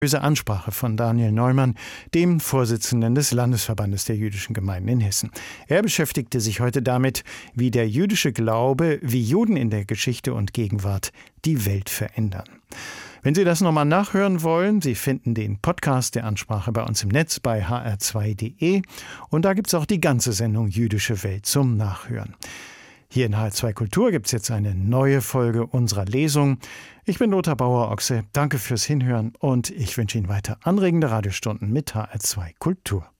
Böse Ansprache von Daniel Neumann, dem Vorsitzenden des Landesverbandes der jüdischen Gemeinden in Hessen. Er beschäftigte sich heute damit, wie der jüdische Glaube, wie Juden in der Geschichte und Gegenwart die Welt verändern. Wenn Sie das nochmal nachhören wollen, Sie finden den Podcast der Ansprache bei uns im Netz bei hr2.de und da gibt es auch die ganze Sendung Jüdische Welt zum Nachhören. Hier in HR2 Kultur gibt es jetzt eine neue Folge unserer Lesung. Ich bin Lothar Bauer-Ochse, danke fürs Hinhören und ich wünsche Ihnen weiter anregende Radiostunden mit HR2 Kultur.